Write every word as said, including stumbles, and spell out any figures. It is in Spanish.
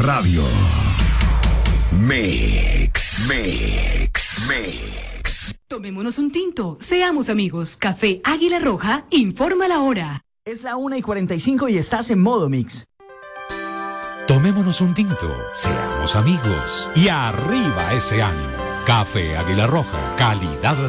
Radio. Mix, Mix, Mix. Tomémonos un tinto, seamos amigos. Café Águila Roja, informa la hora. Es la una y cuarenta y cinco y estás en modo mix. Tomémonos un tinto, seamos amigos y arriba ese ánimo. Café Águila Roja, calidad